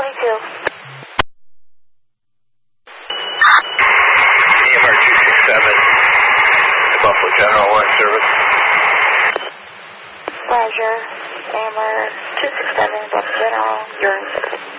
22. AMR 267, Buffalo General Line Service. Roger. AMR 267, Buffalo General, you're in service.